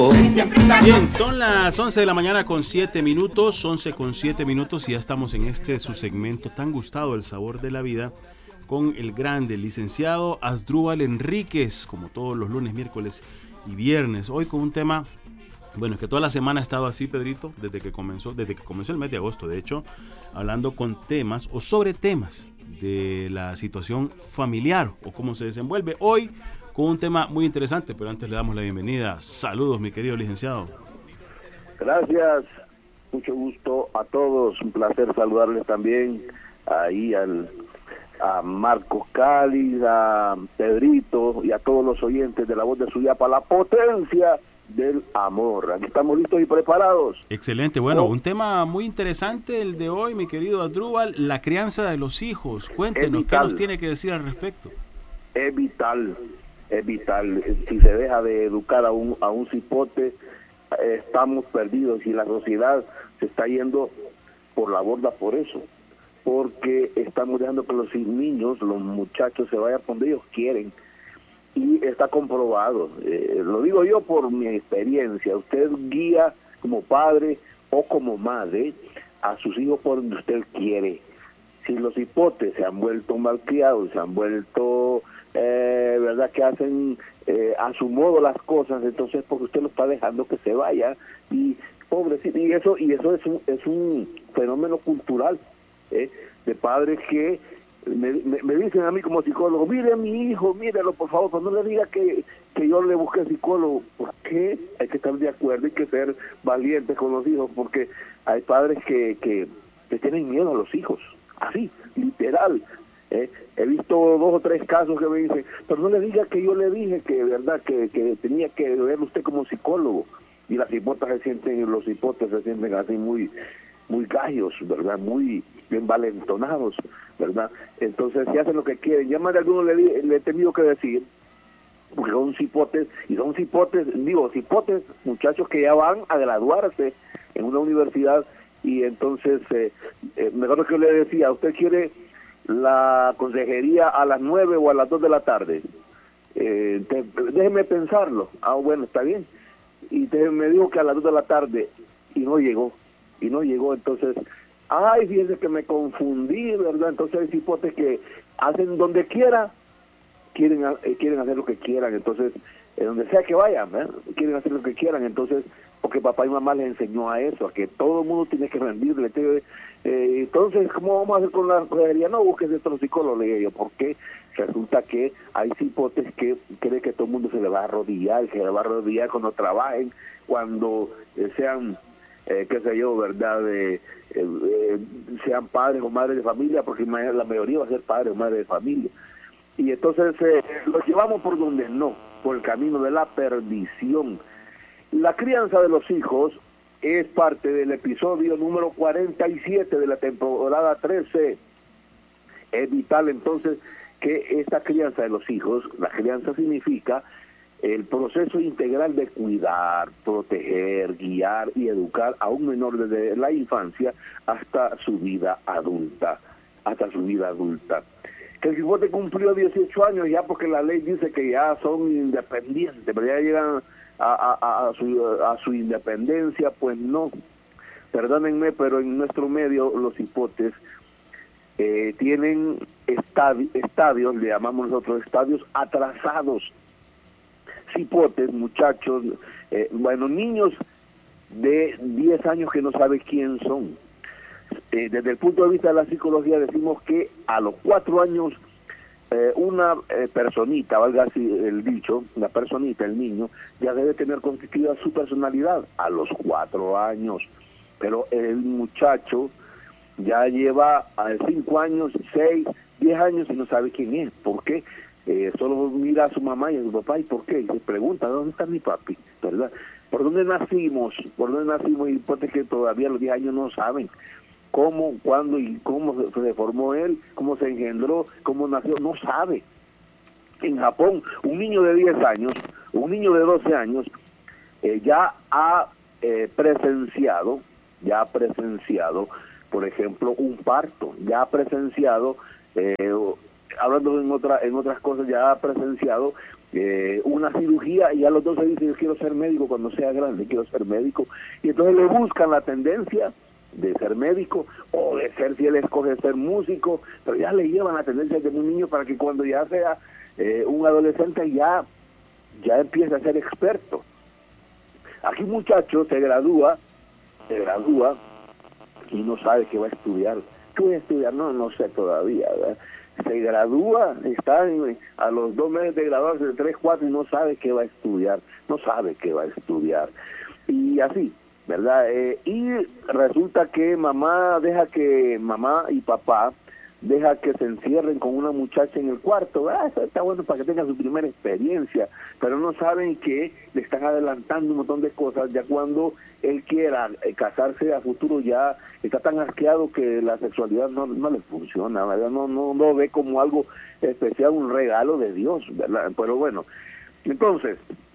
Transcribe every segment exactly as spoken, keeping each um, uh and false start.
Bien, son las once de la mañana con siete minutos, once con siete minutos y ya estamos en este su segmento tan gustado, El Sabor de la Vida, con el grande licenciado Asdrúbal Enríquez, como todos los lunes, miércoles y viernes. Hoy con un tema, bueno, es que toda la semana ha estado así, Pedrito, desde que comenzó, desde que comenzó el mes de agosto, de hecho, hablando con temas o sobre temas de la situación familiar o cómo se desenvuelve. Hoy con un tema muy interesante, pero antes le damos la bienvenida. Saludos, mi querido licenciado. Gracias, mucho gusto a todos, un placer saludarles también ahí al, a Marcos Cáliz, a Pedrito y a todos los oyentes de La Voz de Suyapa, la potencia del amor. Aquí estamos listos y preparados. Excelente, bueno, oh. un tema muy interesante el de hoy, mi querido Asdrúbal, la crianza de los hijos. Cuéntenos, ¿qué nos tiene que decir al respecto? Es vital. Es vital. Si se deja de educar a un, a un cipote, eh, estamos perdidos y la sociedad se está yendo por la borda por eso, porque estamos dejando que los niños, los muchachos se vayan por donde ellos quieren y está comprobado. Eh, lo digo yo por mi experiencia. Usted guía como padre o como madre a sus hijos por donde usted quiere. Si los cipotes se han vuelto malcriados, se han vuelto Eh, verdad que hacen eh, a su modo las cosas, entonces porque usted lo está dejando que se vaya y pobrecito, y eso y eso es un, es un fenómeno cultural, ¿eh? De padres que me, me, me dicen a mí como psicólogo: mire a mi hijo, mírelo por favor, pero no le diga que, que yo le busqué psicólogo. ¿Por qué? Hay que estar de acuerdo, hay que ser valientes con los hijos, porque hay padres que, que, que tienen miedo a los hijos, así, literal. Eh, he visto dos o tres casos que me dicen: pero no le diga que yo le dije que verdad que, que tenía que verlo usted como psicólogo. Y las hipotas se sienten, los hipotes se sienten así muy muy gallos, verdad, muy envalentonados, verdad. Entonces si hacen lo que quieren. Ya más de algunos le, le he tenido que decir, porque son cipotes, y son cipotes, digo, cipotes, muchachos que ya van a graduarse en una universidad, y entonces eh, eh, mejor que yo le decía: usted quiere la consejería a las nueve o a las dos de la tarde, eh, te, déjeme pensarlo. Ah, bueno, está bien. Y te, me dijo que a las dos de la tarde y no llegó, y no llegó, entonces, ay, fíjense que me confundí, ¿verdad? Entonces hay cipotes que hacen donde quiera, quieren, eh, quieren hacer lo que quieran, entonces, eh, donde sea que vayan, ¿eh? quieren hacer lo que quieran, entonces, porque papá y mamá les enseñó a eso, a que todo el mundo tiene que rendirle. Te, eh, entonces, ¿cómo vamos a hacer con la consejería? No, busques otro psicólogo, le digo yo, porque resulta que hay cipotes que creen que todo el mundo se le va a arrodillar, que se le va a arrodillar cuando trabajen, cuando eh, sean, eh, qué sé yo, ¿verdad?, de, eh, eh, sean padres o madres de familia, porque la mayoría va a ser padre o madre de familia. Y entonces eh, los llevamos por donde no, por el camino de la perdición. La crianza de los hijos es parte del episodio número cuarenta y siete de la temporada trece. Es vital entonces que esta crianza de los hijos, la crianza significa el proceso integral de cuidar, proteger, guiar y educar a un menor desde la infancia hasta su vida adulta, hasta su vida adulta. Que el cipote cumplió dieciocho años ya, porque la ley dice que ya son independientes, pero ya llegan A, a, a, su, a su independencia, pues no. Perdónenme, pero en nuestro medio los cipotes eh, tienen estadi estadios, le llamamos nosotros estadios atrasados. Cipotes, muchachos, eh, bueno, niños de diez años que no saben quién son. Eh, desde el punto de vista de la psicología decimos que a los cuatro años Eh, una eh, personita, valga así el dicho, la personita, el niño, ya debe tener constituida su personalidad a los cuatro años, pero el muchacho ya lleva a cinco años, seis, diez años y no sabe quién es. ¿Por qué? Eh, solo mira a su mamá y a su papá, ¿y por qué? Y se pregunta: ¿dónde está mi papi? ¿Verdad? ¿Por dónde nacimos? ¿Por dónde nacimos? Y pues que todavía a los diez años no saben cómo, cuándo y cómo se formó él, cómo se engendró, cómo nació, no sabe. En Japón, un niño de diez años, un niño de doce años, eh, ya ha eh, presenciado, ya ha presenciado, por ejemplo, un parto, ya ha presenciado, eh, hablando en, otra, en otras cosas, ya ha presenciado eh, una cirugía, y a los dos se dice, yo quiero ser médico cuando sea grande, quiero ser médico, y entonces le buscan la tendencia de ser médico, o de ser, si él escoge ser músico, pero ya le llevan la tendencia de un niño para que cuando ya sea eh, un adolescente ya, ya empiece a ser experto. Aquí un muchacho se gradúa, se gradúa, y no sabe qué va a estudiar. ¿Qué voy a estudiar? No, no sé todavía, ¿verdad? Se gradúa, está en, a los dos meses de graduarse, de tres, cuatro, y no sabe qué va a estudiar, no sabe qué va a estudiar. Y así, ¿verdad? Eh, y resulta que mamá deja que, mamá y papá, deja que se encierren con una muchacha en el cuarto. Ah, eso está bueno para que tenga su primera experiencia, pero no saben que le están adelantando un montón de cosas. Ya cuando él quiera eh, casarse a futuro, ya está tan asqueado que la sexualidad no, no le funciona, ¿verdad? No, no lo ve como algo especial, un regalo de Dios, ¿verdad? Pero bueno, entonces,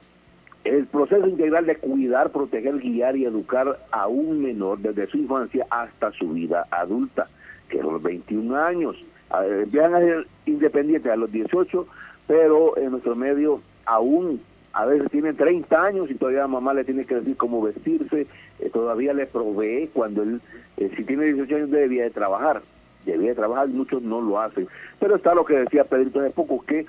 el proceso integral de cuidar, proteger, guiar y educar a un menor desde su infancia hasta su vida adulta, que a los veintiún años, empiezan a ser independientes a los dieciocho, pero en nuestro medio aún a veces tienen treinta años y todavía la mamá le tiene que decir cómo vestirse, eh, todavía le provee cuando él, eh, si tiene dieciocho años debía de trabajar, debía de trabajar, muchos no lo hacen. Pero está lo que decía Pedrito hace poco, que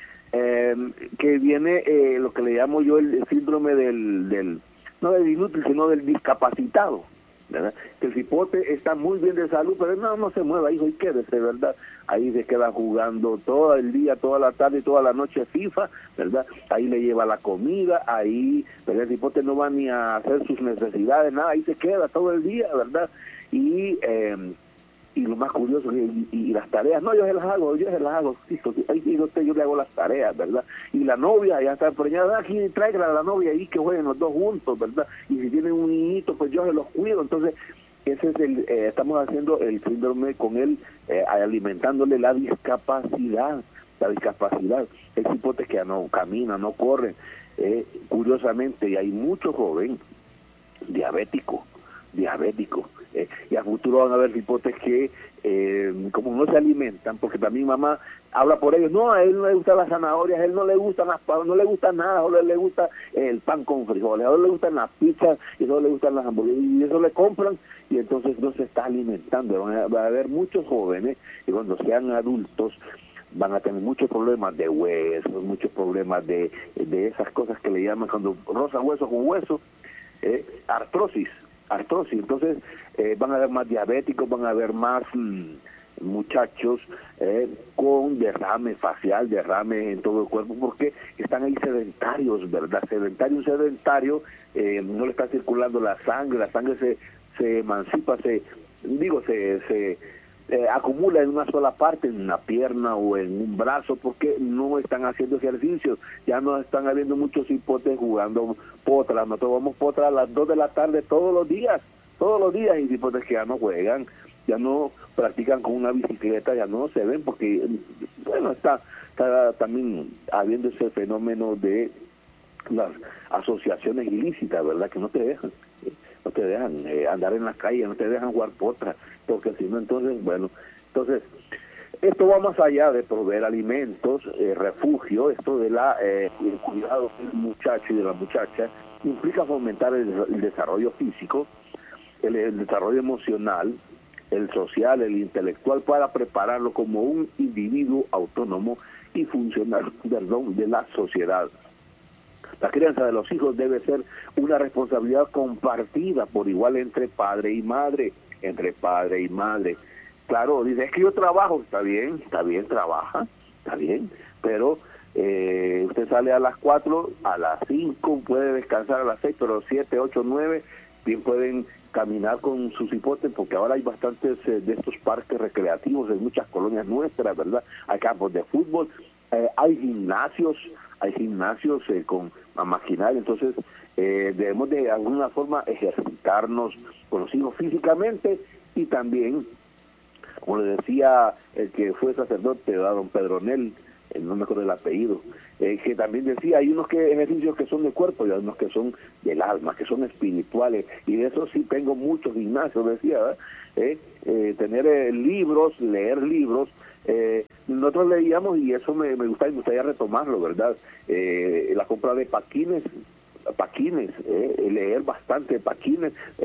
eh, que viene eh, lo que le llamo yo el, el síndrome del, del, no del inútil, sino del discapacitado, ¿verdad? Que el cipote está muy bien de salud, pero no, no se mueva, hijo, y quédese, ¿verdad? Ahí se queda jugando todo el día, toda la tarde y toda la noche FIFA, ¿verdad? Ahí le lleva la comida, ahí, ¿verdad? El cipote no va ni a hacer sus necesidades, nada, ahí se queda todo el día, ¿verdad? Y eh, y lo más curioso, y, y, y las tareas, no, yo se las hago, yo se las hago, hijo, ahí usted, yo le hago las tareas, ¿verdad? Y la novia ya está preñada, aquí tráigala a la novia ahí que jueguen los dos juntos, ¿verdad? Y si tienen un niñito, pues yo se los cuido. Entonces, ese es el, eh, estamos haciendo el síndrome con él, eh, alimentándole la discapacidad, la discapacidad. El cipote que ya no camina, no corre, eh, curiosamente, y hay mucho joven diabético, diabético, eh, y a futuro van a haber cipotes que eh, como no se alimentan, porque también mamá habla por ellos, no, a él no le gustan las zanahorias, a él no le gustan las pavas, no le gusta nada, solo le gusta el pan con frijoles, a él le gustan las pizzas y solo le gustan las hamburguesas, y eso le compran, y entonces no se está alimentando. Van a, va a haber muchos jóvenes, y cuando sean adultos van a tener muchos problemas de huesos, muchos problemas de, de esas cosas que le llaman cuando rozan hueso con hueso, eh, artrosis, artrosis. Entonces eh, van a haber más diabéticos, van a haber más mmm, muchachos eh, con derrame facial, derrame en todo el cuerpo, porque están ahí sedentarios, ¿verdad? Sedentario, un sedentario, eh, no le está circulando la sangre, la sangre se, se emancipa, se, digo, se... se Eh, acumula en una sola parte, en una pierna o en un brazo, porque no están haciendo ejercicio. Ya no están habiendo muchos cipotes jugando potras. Nosotros vamos potras a las dos de la tarde todos los días, todos los días, y cipotes que ya no juegan, ya no practican con una bicicleta, ya no se ven, porque, bueno, está, está también habiendo ese fenómeno de las asociaciones ilícitas, ¿verdad? Que no te dejan, no te dejan eh, andar en la calle, no te dejan jugar potras, porque si no, entonces, bueno, entonces, esto va más allá de proveer alimentos, eh, refugio, esto de la eh, el cuidado del muchacho y de la muchacha, implica fomentar el, el desarrollo físico, el, el desarrollo emocional, el social, el intelectual, para prepararlo como un individuo autónomo y funcional, perdón, de la sociedad. La crianza de los hijos debe ser una responsabilidad compartida por igual entre padre y madre, entre padre y madre. Claro, dice, es que yo trabajo, está bien, está bien, trabaja, está bien, pero eh, usted sale a las cuatro, a las cinco, puede descansar a las seis, pero siete, ocho, nueve, bien pueden caminar con sus hipotes, porque ahora hay bastantes eh, de estos parques recreativos en muchas colonias nuestras, ¿verdad? Hay campos de fútbol, eh, hay gimnasios, hay gimnasios eh, con maquinaria, entonces eh, debemos de alguna forma ejercitarnos con los hijos físicamente, y también, como le decía el que fue sacerdote, don Pedronel, eh, no me acuerdo el apellido, eh, que también decía, hay unos que ejercicios que son de cuerpo y hay unos que son del alma, que son espirituales, y de eso sí tengo muchos, Ignacio decía, ¿verdad? Eh, eh, tener eh, libros, leer libros, eh, nosotros leíamos y eso me, me gustaría, me gustaría retomarlo, ¿verdad? Eh, la compra de paquines, paquines, eh, leer bastante paquines,